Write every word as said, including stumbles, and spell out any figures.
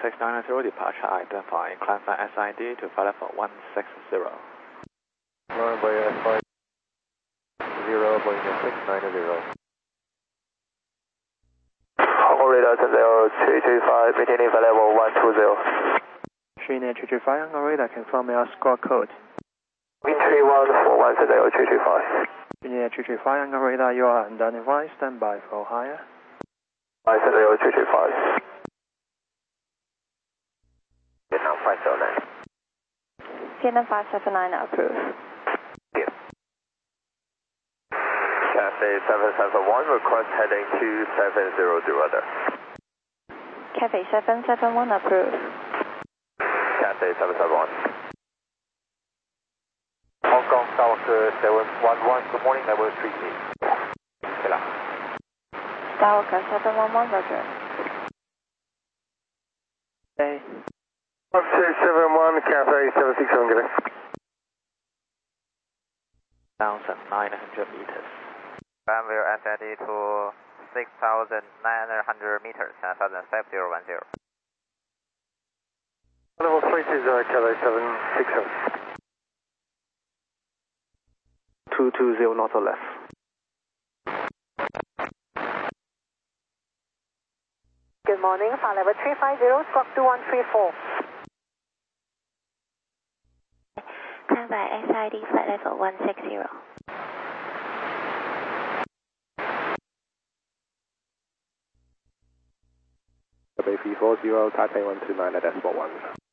six nine zero, departure identifying climb flight S I D to flight level one six zero. Runway S I D zero, Boeing six nine zero. Hong radar zero three three five, maintaining flight level one two zero. Chinook three three five, Hong radar, confirm your score code. Wind three one four one zero three three five. Chinook three three five, Hong radar, you are identified, stand by for higher. five zero three three five. Vietnam five seven nine. Vietnam five seven nine approved. Yeah. Cathay seven seven one, request heading to seven zero zero other. Cathay seven seven one approved. Cathay seven seven one. Hong Kong Skywalker seven one one, good morning, level three eight. Okay lah. Skywalker seven one one, roger. Hey. six seven one, Cathay seven six seven, good. one thousand nine hundred meters. Runway S I D to six thousand nine hundred meters, one thousand five zero one zero. Level three two zero, Cathay seven six seven. two two zero knots or less. Good morning, flight level three five zero, squawk two one three four. Climb by S I D, flight level one six zero. A B four zero, Taipei one two nine at decimal one.